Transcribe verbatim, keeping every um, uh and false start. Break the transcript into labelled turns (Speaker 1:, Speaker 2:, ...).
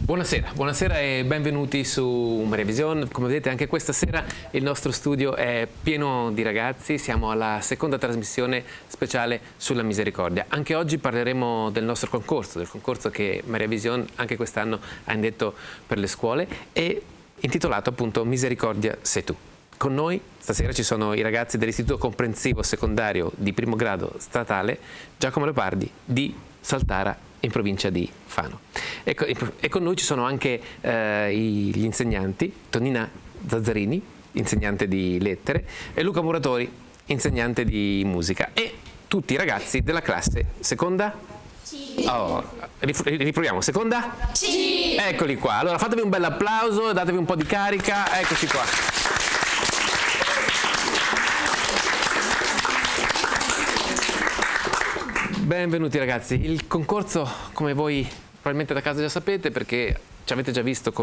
Speaker 1: Buonasera, buonasera e benvenuti su Maria Vision. Come vedete anche questa sera il nostro studio è pieno di ragazzi, siamo alla seconda trasmissione speciale sulla misericordia. Anche oggi parleremo del nostro concorso, del concorso che Maria Vision anche quest'anno ha indetto per le scuole e intitolato appunto Misericordia sei tu. Con noi stasera ci sono i ragazzi dell'Istituto Comprensivo Secondario di primo grado statale Giacomo Leopardi di Saltara in provincia di Fano. E, e con noi ci sono anche eh, gli insegnanti, Tonina Zazzarini, insegnante di lettere, e Luca Muratori, insegnante di musica, e tutti i ragazzi della classe seconda? Sì. Oh, riproviamo, seconda? Sì. Eccoli qua, allora fatevi un bel applauso, datevi un po' di carica, eccoci qua. Benvenuti ragazzi, il concorso come voi probabilmente da casa già sapete perché ci avete già visto con